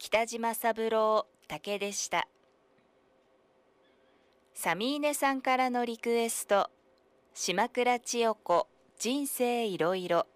北島三郎竹でした。サミーネさんからのリクエスト、島倉千代子人生いろいろ。